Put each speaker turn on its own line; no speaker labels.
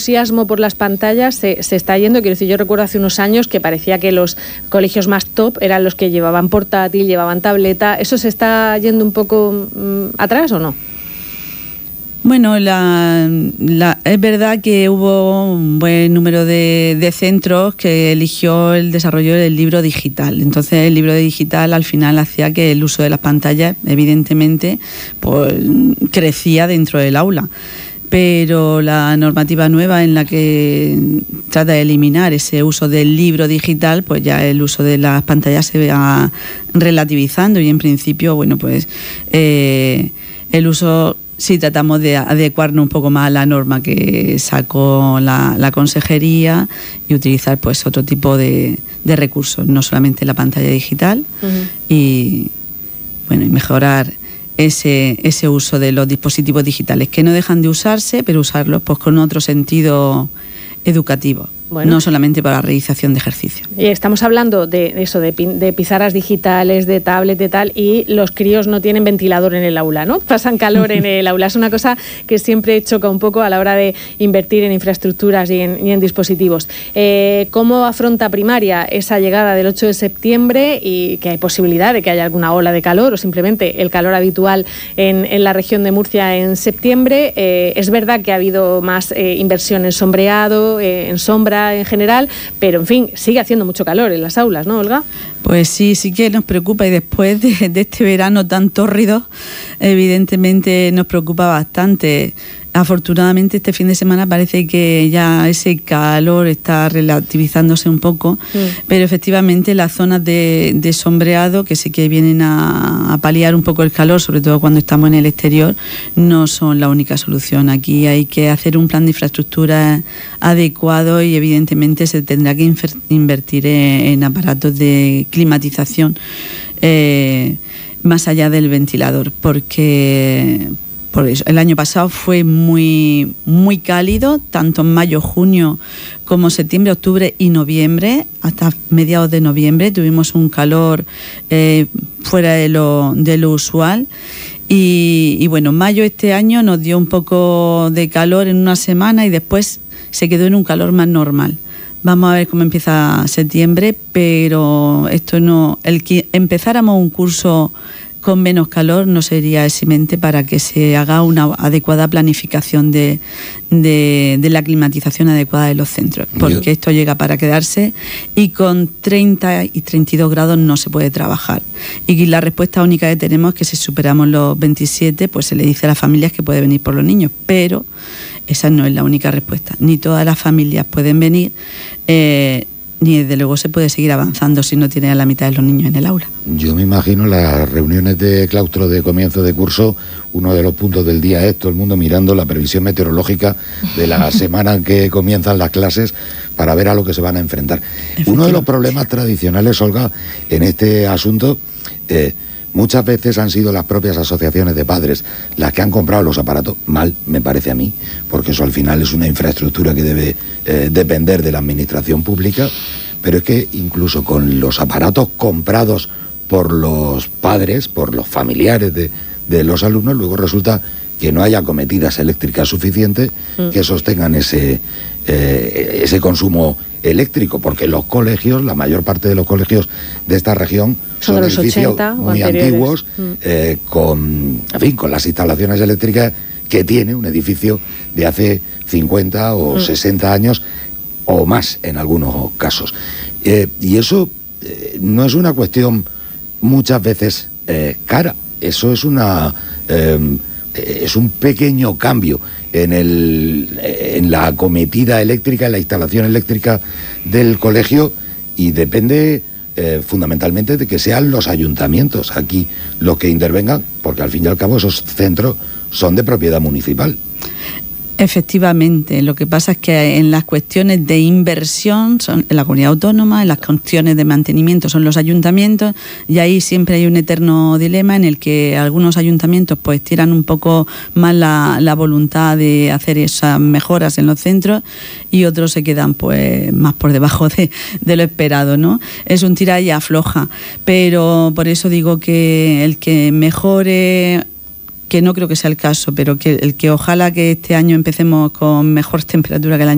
entusiasmo por las pantallas se está yendo. Quiero decir, yo recuerdo hace unos años que parecía que los colegios más top eran los que llevaban portátil, llevaban tableta. ¿Eso se está yendo un poco atrás o no?
Bueno, es verdad que hubo un buen número de centros que eligió el desarrollo del libro digital. Entonces, el libro digital al final hacía que el uso de las pantallas, evidentemente, pues crecía dentro del aula. Pero la normativa nueva en la que trata de eliminar ese uso del libro digital, pues ya el uso de las pantallas se va relativizando y en principio, bueno, pues el uso, sí tratamos de adecuarnos un poco más a la norma que sacó la consejería y utilizar pues otro tipo de recursos, no solamente la pantalla digital. Uh-huh. Y bueno, y mejorar ese uso de los dispositivos digitales, que no dejan de usarse, pero usarlos pues con otro sentido educativo. Bueno, no solamente para la realización de ejercicio.
Estamos hablando de eso, de pizarras digitales, de tablet, de tal, y los críos no tienen ventilador en el aula, ¿no? Pasan calor en el aula. Es una cosa que siempre choca un poco a la hora de invertir en infraestructuras y en dispositivos. ¿Cómo afronta primaria esa llegada del 8 de septiembre y que hay posibilidad de que haya alguna ola de calor o simplemente el calor habitual en la región de Murcia en septiembre? Es verdad que ha habido más inversión en sombreado, en sombra en general, pero en fin, sigue haciendo mucho calor en las aulas, ¿no, Olga?
Pues sí que nos preocupa, y después de este verano tan tórrido, evidentemente nos preocupa bastante. Afortunadamente este fin de semana parece que ya ese calor está relativizándose un poco, pero efectivamente las zonas de sombreado, que sí que vienen a paliar un poco el calor, sobre todo cuando estamos en el exterior, no son la única solución. Aquí hay que hacer un plan de infraestructura adecuado y evidentemente se tendrá que invertir en aparatos de climatización más allá del ventilador, porque por eso el año pasado fue muy, muy cálido, tanto en mayo, junio, como septiembre, octubre y noviembre. Hasta mediados de noviembre tuvimos un calor fuera de lo usual. Y bueno, mayo este año nos dio un poco de calor en una semana y después se quedó en un calor más normal. Vamos a ver cómo empieza septiembre, pero esto no, el que empezáramos un curso con menos calor no sería eximente para que se haga una adecuada planificación de la climatización adecuada de los centros, porque esto llega para quedarse y con 30 y 32 grados no se puede trabajar. Y la respuesta única que tenemos es que si superamos los 27, pues se le dice a las familias que puede venir por los niños, pero esa no es la única respuesta. Ni todas las familias pueden venir, ni desde luego se puede seguir avanzando si no tiene a la mitad de los niños en el aula.
Yo me imagino las reuniones de claustro de comienzo de curso, uno de los puntos del día es todo el mundo mirando la previsión meteorológica de la semana en que comienzan las clases para ver a lo que se van a enfrentar. Uno de los problemas tradicionales, Olga, en este asunto, muchas veces han sido las propias asociaciones de padres las que han comprado los aparatos, mal me parece a mí, porque eso al final es una infraestructura que debe depender de la administración pública, pero es que incluso con los aparatos comprados por los padres, por los familiares de los alumnos, luego resulta que no hay acometidas eléctricas suficientes que sostengan ese consumo eléctrico, porque los colegios, la mayor parte de los colegios de esta región son edificios muy antiguos, con las instalaciones eléctricas que tiene un edificio de hace 50 o 60 años o más en algunos casos. Y eso no es una cuestión muchas veces cara, eso es es un pequeño cambio en la acometida eléctrica, en la instalación eléctrica del colegio, y depende fundamentalmente de que sean los ayuntamientos aquí los que intervengan, porque al fin y al cabo esos centros son de propiedad municipal.
Efectivamente, lo que pasa es que en las cuestiones de inversión son en la comunidad autónoma, en las cuestiones de mantenimiento son los ayuntamientos, y ahí siempre hay un eterno dilema en el que algunos ayuntamientos pues tiran un poco más la voluntad de hacer esas mejoras en los centros y otros se quedan pues más por debajo de lo esperado, ¿no? Es un tira y afloja, pero por eso digo que el que mejore, que no creo que sea el caso, pero que ojalá que este año empecemos con mejor temperatura que el año